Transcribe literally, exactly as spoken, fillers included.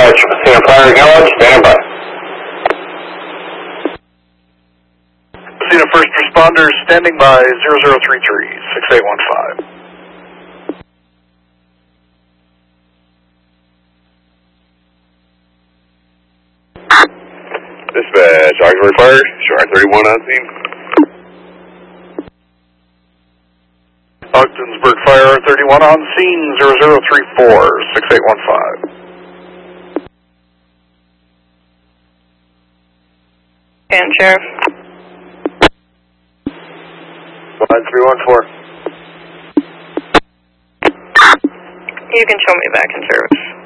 dispatch, San Fire Garage, stand by. Cena first responders standing by zero zero three three, six eight one five. Dispatch, Auxiliary Fire, Shark thirty-one on scene. Ogdensburg Fire R thirty-one on scene, zero zero three four, six eight one five. And Sheriff. Line three one four. You can show me back in service.